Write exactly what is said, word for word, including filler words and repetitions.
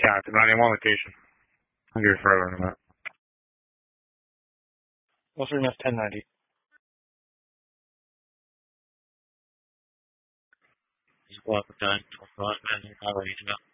Yeah, it's a ninety-one location. I'll give you further on that. What's your next ten ninety? Just walk down to the front and how are you doing?